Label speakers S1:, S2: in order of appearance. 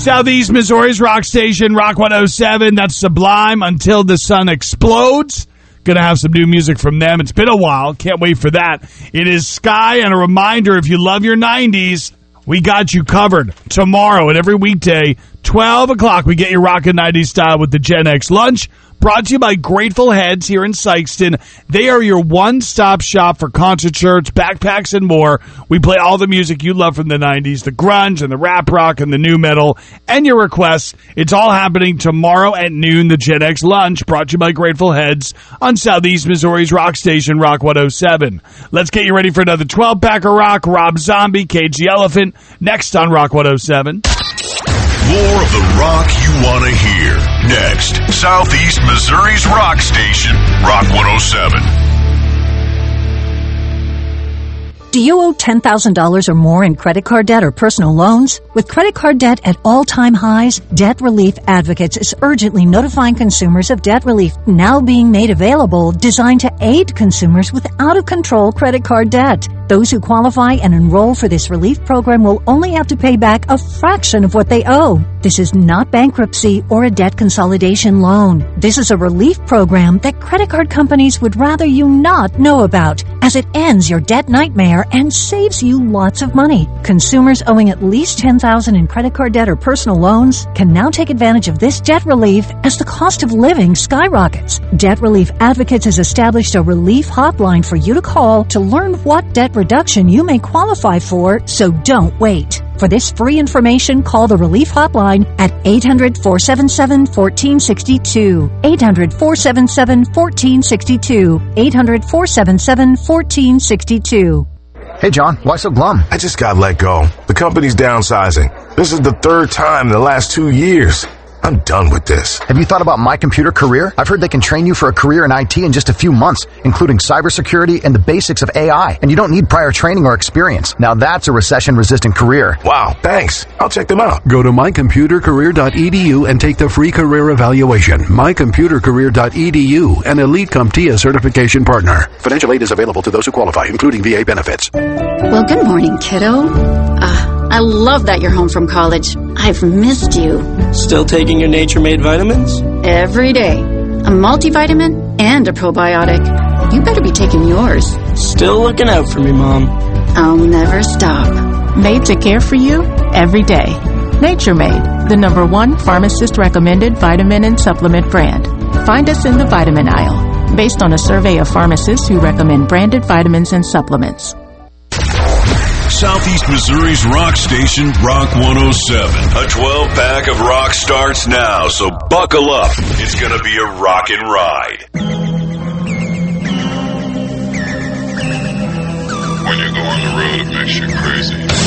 S1: Southeast Missouri's rock station, Rock 107. That's Sublime, Until the Sun Explodes. Going to have some new music from them. It's been a while. Can't wait for that. It is Sky, and a reminder, if you love your 90s, we got you covered. Tomorrow and every weekday, 12 o'clock, we get your rockin' 90s style with the Gen X Lunch. Brought to you by Grateful Heads here in Sikeston. They are your one-stop shop for concert shirts, backpacks, and more. We play all the music you love from the 90s, the grunge and the rap rock and the new metal, and your requests. It's all happening tomorrow at noon, the Gen X Lunch, brought to you by Grateful Heads on Southeast Missouri's rock station, Rock 107. Let's get you ready for another 12-pack of rock. Rob Zombie, Cage the Elephant, next on Rock 107.
S2: More of the rock you want to hear. Next, Southeast Missouri's rock station, Rock 107.
S3: Do you owe $10,000 or more in credit card debt or personal loans? With credit card debt at all-time highs, Debt Relief Advocates is urgently notifying consumers of debt relief now being made available, designed to aid consumers with out-of-control credit card debt. Those who qualify and enroll for this relief program will only have to pay back a fraction of what they owe. This is not bankruptcy or a debt consolidation loan. This is a relief program that credit card companies would rather you not know about, as it ends your debt nightmare and saves you lots of money. Consumers owing at least $10,000 in credit card debt or personal loans can now take advantage of this debt relief as the cost of living skyrockets. Debt Relief Advocates has established a relief hotline for you to call to learn what debt reduction you may qualify for, so don't wait. For this free information, call the Relief Hotline at 800-477-1462. 800-477-1462. 800-477-1462.
S4: Hey, John, why so glum?
S5: I just got let go. The company's downsizing. This is the third time in the last 2 years. I'm done with this.
S4: Have you thought about My Computer Career? I've heard they can train you for a career in IT in just a few months, including cybersecurity and the basics of AI. And you don't need prior training or experience. Now that's a recession-resistant career.
S5: Wow, thanks. I'll check them out.
S6: Go to mycomputercareer.edu and take the free career evaluation. mycomputercareer.edu, an Elite CompTIA certification partner. Financial aid is available to those who qualify, including VA benefits.
S7: Well, good morning, kiddo. I love that you're home from college. I've missed you.
S8: Still taking your Nature-Made vitamins?
S7: Every day. A multivitamin and a probiotic. You better be taking yours.
S8: Still looking out for me, Mom.
S7: I'll never stop.
S9: Made to care for you every day. Nature-Made, the #1 pharmacist-recommended vitamin and supplement brand. Find us in the vitamin aisle, based on a survey of pharmacists who recommend branded vitamins and supplements.
S2: Southeast Missouri's rock station, Rock 107. A 12-pack of rock starts now, so buckle up. It's going to be a rockin' ride.
S10: When you go on the road, it makes you crazy.